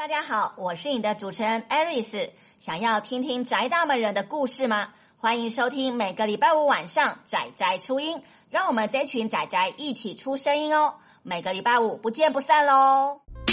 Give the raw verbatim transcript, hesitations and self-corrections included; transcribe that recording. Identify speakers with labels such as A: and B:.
A: 大家好，我是你的主持人 Aris。想要听听宅大门人的故事吗？欢迎收听每个礼拜五晚上宅宅出音，让我们这群宅宅一起出声音哦。每个礼拜五不见不散咯。